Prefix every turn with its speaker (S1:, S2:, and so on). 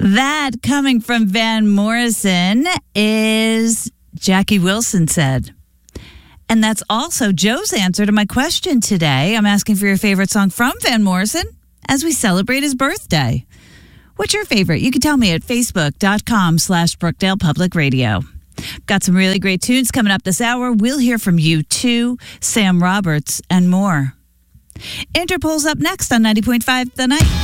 S1: That coming from Van Morrison is Jackie Wilson Said. And that's also Joe's answer to my question today. I'm asking for your favorite song from Van Morrison as we celebrate his birthday. What's your favorite? You can tell me at facebook.com/Brookdale Public Radio. Got some really great tunes coming up this hour. We'll hear from U2, Sam Roberts, and more. Interpol's up next on 90.5 The Night.